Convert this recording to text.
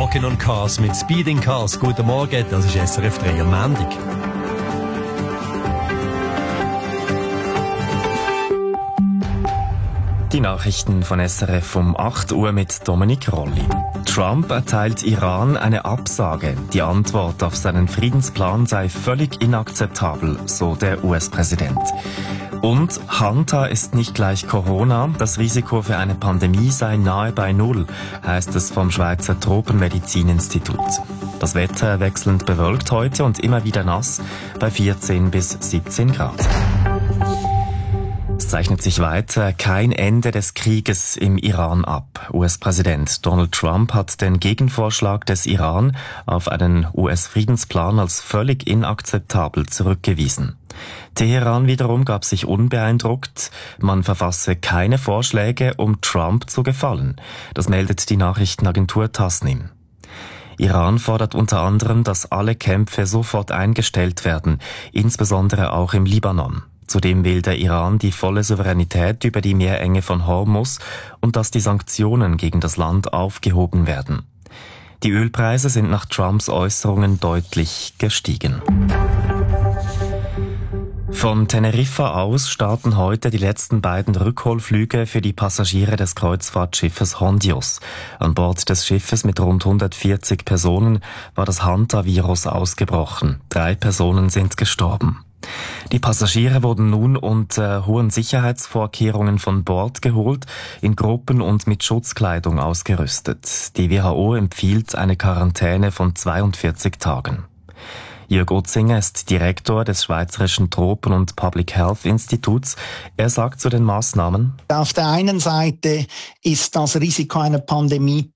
Walking on Cars mit Speeding Cars. Guten Morgen, das ist SRF 3 am Montag. Die Nachrichten von SRF um 8 Uhr mit Dominik Rolli. Trump erteilt Iran eine Absage. Die Antwort auf seinen Friedensplan sei völlig inakzeptabel, so der US-Präsident. Und Hanta ist nicht gleich Corona. Das Risiko für eine Pandemie sei nahe bei Null, heißt es vom Schweizer Tropenmedizininstitut. Das Wetter wechselnd bewölkt heute und immer wieder nass bei 14 bis 17 Grad. Es zeichnet sich weiter kein Ende des Krieges im Iran ab. US-Präsident Donald Trump hat den Gegenvorschlag des Iran auf einen US-Friedensplan als völlig inakzeptabel zurückgewiesen. Teheran wiederum gab sich unbeeindruckt, man verfasse keine Vorschläge, um Trump zu gefallen. Das meldet die Nachrichtenagentur Tasnim. Iran fordert unter anderem, dass alle Kämpfe sofort eingestellt werden, insbesondere auch im Libanon. Zudem will der Iran die volle Souveränität über die Meerenge von Hormuz und dass die Sanktionen gegen das Land aufgehoben werden. Die Ölpreise sind nach Trumps Äußerungen deutlich gestiegen. Von Teneriffa aus starten heute die letzten beiden Rückholflüge für die Passagiere des Kreuzfahrtschiffes Hondios. An Bord des Schiffes mit rund 140 Personen war das Hanta-Virus ausgebrochen. 3 Personen sind gestorben. Die Passagiere wurden nun unter hohen Sicherheitsvorkehrungen von Bord geholt, in Gruppen und mit Schutzkleidung ausgerüstet. Die WHO empfiehlt eine Quarantäne von 42 Tagen. Jörg Utzinger ist Direktor des Schweizerischen Tropen- und Public Health Instituts. Er sagt zu den Maßnahmen: Auf der einen Seite ist das Risiko einer Pandemie